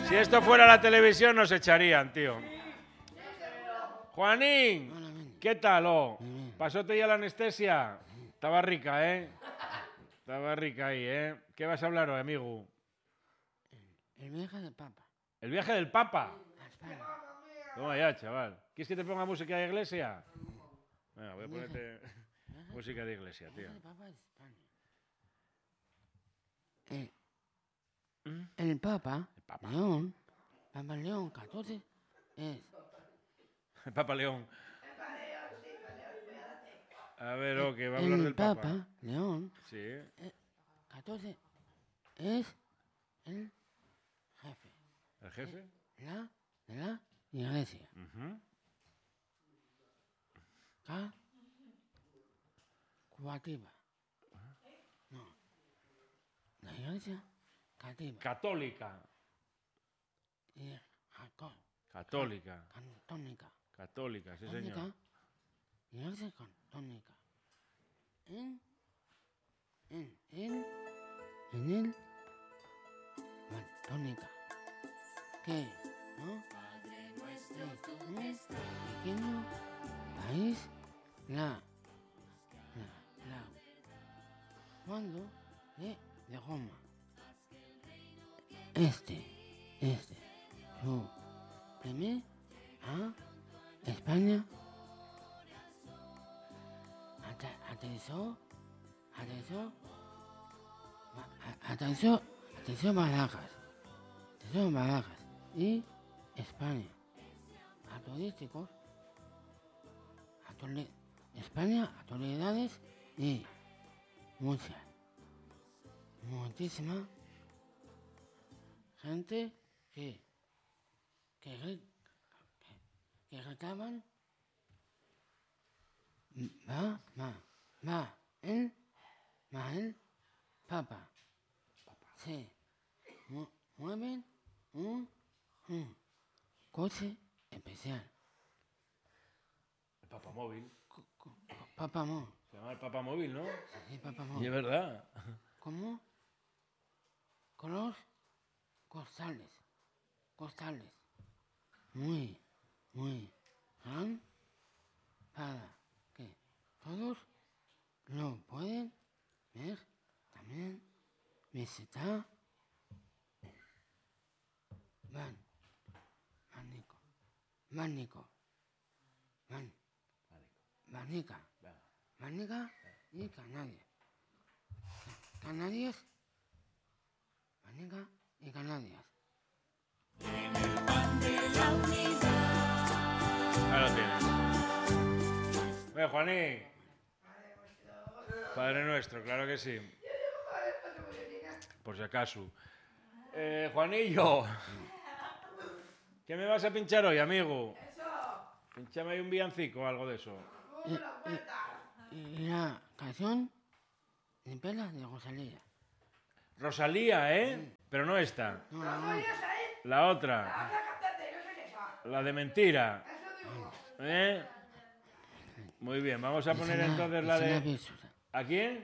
Si esto fuera la televisión nos echarían, tío. Juanín, ¿qué tal? ¿Pasóte ya la anestesia? Estaba rica, ¿eh? Estaba rica ahí, ¿eh? ¿Qué vas a hablar hoy, amigo? El viaje del Papa. ¿El viaje del Papa? A España. Toma ya, chaval. ¿Quieres que te ponga música de iglesia? Venga, voy a ponerte música de iglesia, tío. El Papa de España. El Papa, León, Papa León XIV es... El Papa León. A ver, que va a hablar del Papa. Papa León Sí. XIV es el jefe. ¿El jefe? De la iglesia. Cativa. No. La iglesia cativa. Católica. Y Católica. católica. Católica, sí, señor. Iglesia católica. En el católica. ¿Qué? ¿No? Pequeño país, cuando de Roma. Su primer a España aterrizó Barajas y España. España, autoridades y muchísima gente que gritaban va el Papa. Se mueven un coche especial. El Papa Móvil. Papa Móvil. Se llama el Papa Móvil, ¿no? Sí, Papa Móvil. Y es verdad. ¿Cómo? Con los costales. Muy gran para que todos lo pueden ver. También visitar Mánica y Canarias. Mánica y Canarias. En el pan de la unidad. Ahí lo tienes. Ve, Juanín. Padre nuestro, claro que sí. Por si acaso. Juanillo. ¿Qué me vas a pinchar hoy, amigo? Pinchame ahí un villancico o algo de eso. Y la canción de Pela de Rosalía. Rosalía, ¿eh? Pero no esta. No. La otra. La de mentira. ¿Eh? Muy bien, vamos a poner entonces la de... ¿A quién?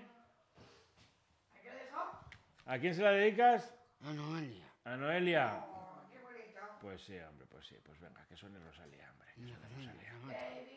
¿A quién se la dedicas? A Noelia. ¿A Noelia? Pues sí, hombre, pues sí. Pues venga, que suene Rosalía, hombre. Que suene Rosalía.